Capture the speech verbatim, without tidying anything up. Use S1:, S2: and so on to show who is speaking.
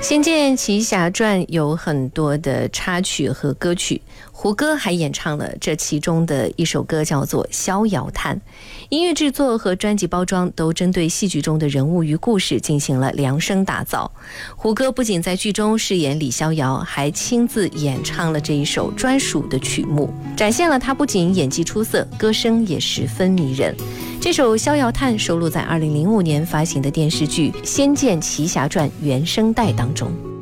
S1: 《仙剑奇侠传》有很多的插曲和歌曲，胡歌还演唱了这其中的一首歌，叫做《逍遥叹》。音乐制作和专辑包装都针对戏剧中的人物与故事进行了量身打造。胡歌不仅在剧中饰演李逍遥，还亲自演唱了这一首专属的曲目，展现了他不仅演技出色，歌声也十分迷人。这首《逍遥叹》收录在二零零五年发行的电视剧《仙剑奇侠传》原声带当中。